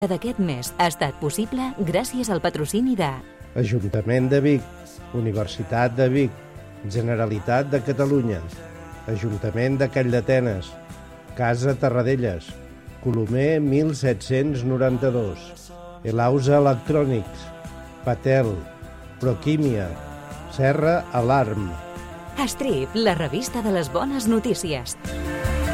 d'aquest mes ha estat possible gràcies al patrocini de Ajuntament de Vic, Universitat de Vic, Generalitat de Catalunya, Ajuntament de Calldetenes, Casa Terradellas, Colomer 1792, Elausa Electrònics, Patel, Proquímia, Serra Alarm. Strip, la revista de les bones notícies.